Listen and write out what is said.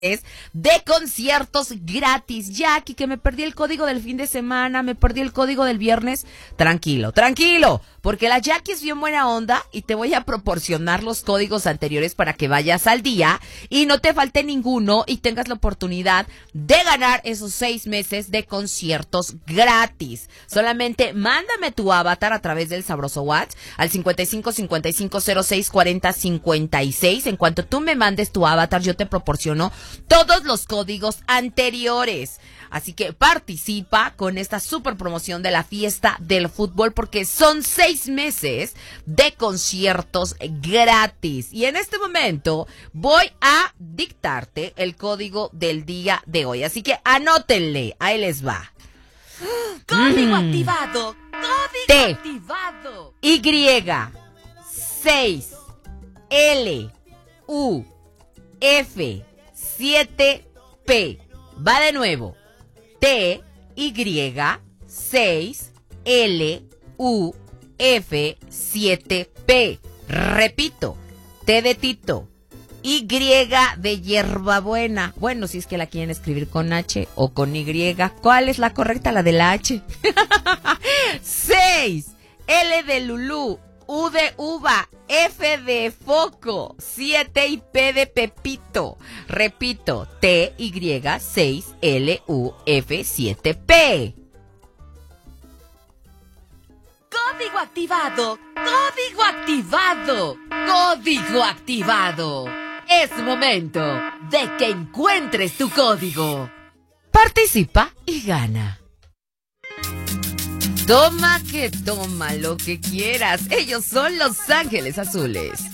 de conciertos gratis. Jackie, que me perdí el código del fin de semana, me perdí el código del viernes. Tranquilo, porque la Jackie es bien buena onda y te voy a proporcionar los códigos anteriores para que vayas al día y no te falte ninguno y tengas la oportunidad de ganar esos 6 meses de conciertos gratis. Solamente mándame tu avatar a través del sabroso WhatsApp al 55 55 06 40 56. En cuanto tú me mandes tu avatar, yo te proporciono todos los códigos anteriores. Así que participa con esta super promoción de la fiesta del fútbol porque son 6 meses de conciertos gratis. Y en este momento voy a dictarte el código del día de hoy. Así que anótenle, ahí les va. Código activado. Código T, activado. Y, 6, L, U, F, 7, P. Va de nuevo. T, Y, 6, L, U, F, 7, P. Repito. T de Tito. Y de hierbabuena. Bueno, si es que la quieren escribir con H o con Y. ¿Cuál es la correcta? La de la H. 6, L de Lulú, U de uva, F de foco, 7 y P de Pepito. Repito, T, Y, 6, L, U, F, 7, P. Código activado. Código activado. Código activado. Es momento de que encuentres tu código. Participa y gana. Toma que toma lo que quieras. Ellos son Los Ángeles Azules.